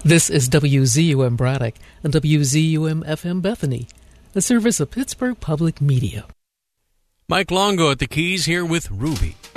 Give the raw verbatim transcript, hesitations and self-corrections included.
This is W Z U M Braddock and W Z U M F M Bethany, a service of Pittsburgh Public Media. Mike Longo at the keys here with Ruby.